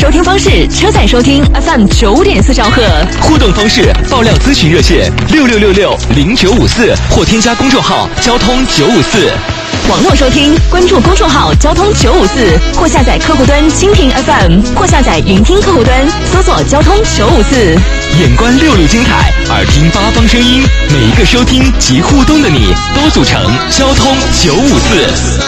收听方式：车载收听 FM95.4兆赫。 互动方式：爆料咨询热线66660954或添加公众号交通954。 网络收听，关注公众号交通954，或下载客户端蜻蜓 FM， 或下载云听客户端，搜索交通954。 眼观六路精彩，耳听八方声音，每一个收听及互动的你，都组成交通954。